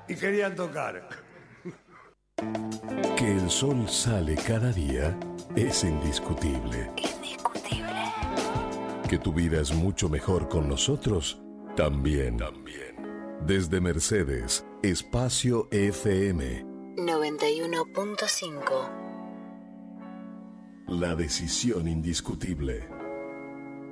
y querían tocar. Que el sol sale cada día es indiscutible. Indiscutible. Que tu vida es mucho mejor con nosotros, también. Desde Mercedes, Espacio FM 91.5. La decisión indiscutible.